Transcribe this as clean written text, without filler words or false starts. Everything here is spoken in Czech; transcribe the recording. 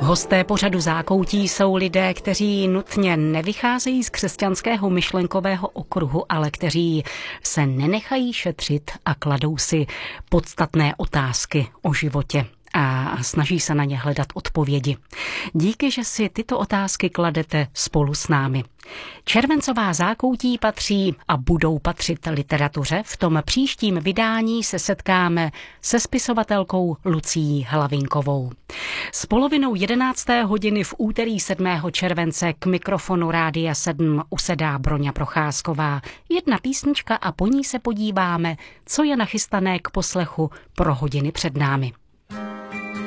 Hosté pořadu Zákoutí jsou lidé, kteří nutně nevycházejí z křesťanského myšlenkového okruhu, ale kteří se nenechají šetřit a kladou si podstatné otázky o životě a snaží se na ně hledat odpovědi. Díky, že si tyto otázky kladete spolu s námi. Červencová Zákoutí patří a budou patřit literatuře. V tom příštím vydání se setkáme se spisovatelkou Lucií Hlavinkovou. S polovinou 11. hodiny v úterý 7. července k mikrofonu Rádia 7 usedá Broňa Procházková. Jedna písnička a po ní se podíváme, co je nachystané k poslechu pro hodiny před námi.